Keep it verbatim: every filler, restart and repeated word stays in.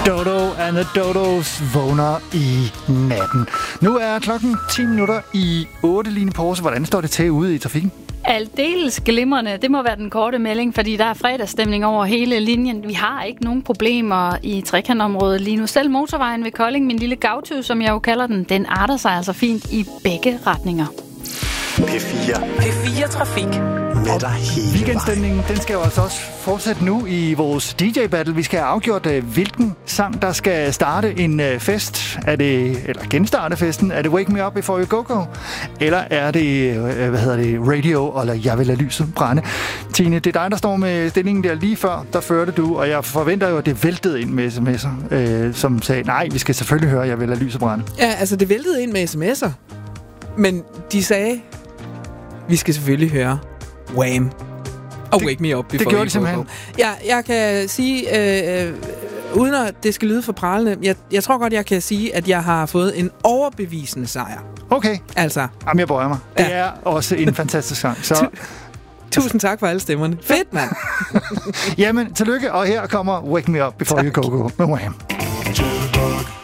Dodo and the Dodos vågner i natten. Nu er klokken ti minutter i otte, Line Porse. Hvordan står det til ude i trafikken? Aldeles glimrende. Det må være den korte melding, fordi der er fredagsstemning over hele linjen. Vi har ikke nogen problemer i trekantområdet lige nu. Selv motorvejen ved Kolding, min lille gavtyv, som jeg jo kalder den, den arter sig altså fint i begge retninger. P fire. P fire Trafik. Med dig hele Weekendstemningen, den skal jo altså også fortsætte nu i vores D J-battle. Vi skal have afgjort, hvilken sang, der skal starte en fest. Er det, eller genstarte festen? Er det Wake Me Up Before You Go Go? Eller er det, hvad hedder det, Radio, eller Jeg Vil Lade Lyset Brænde? Tine, det er dig, der står med stillingen der lige før. Der førte du, og jeg forventer jo, at det væltede ind med sms'er, øh, som sagde, nej, vi skal selvfølgelig høre Jeg Vil Lade Lyset Brænde. Ja, altså det væltede ind med sms'er. Men de sagde, vi skal selvfølgelig høre Wham! Og det, Wake Me Up Before det gjorde You de simpelthen. Go. Ja, jeg kan sige, øh, øh, uden at det skal lyde for pralende, jeg, jeg tror godt, jeg kan sige, at jeg har fået en overbevisende sejr. Okay. Altså. Jamen, jeg bøjer mig. Det Ja. er også en fantastisk sang. Så Tusind tak for alle stemmerne. Fedt, mand! jamen, tillykke, og her kommer Wake Me Up Before tak. You Go Go med Wham!